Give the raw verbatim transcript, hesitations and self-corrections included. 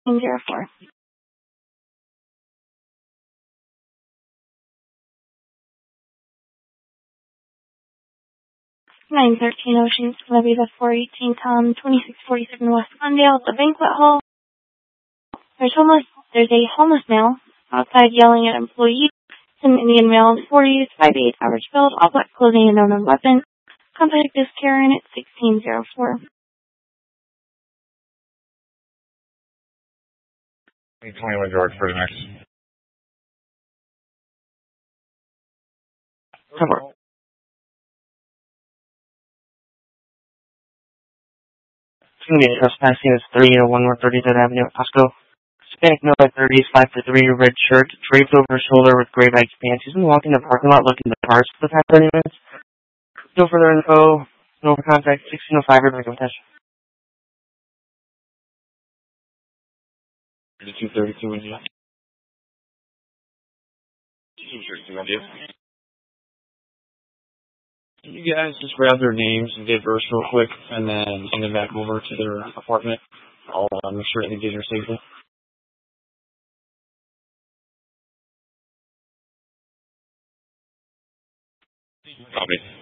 zero four. nine thirteen Ocean Levy the four eighteen Tom, twenty-six forty-seven West Glendale, the banquet hall. There's homeless, there's a homeless male outside yelling at employees. An Indian male in the forties, five eight, average build, all black clothing and unknown weapon. Contact is Karen at sixteen oh four. twenty-one George for the next. Cover. Community trespassing is three oh one North thirty-third Avenue at Costco. Hispanic male at thirties, five foot three, red shirt, draped over his shoulder with gray baggy pants. He's been walking the parking lot looking at the cars for the past thirty minutes. No further info, no contact, sixteen oh five, Rebecca Tesh. two thirty-two India. two thirty-two India. You guys just grab their names and date births real quick, and then send them back over to their apartment. I'll uh, make sure that they get here safely. Copy.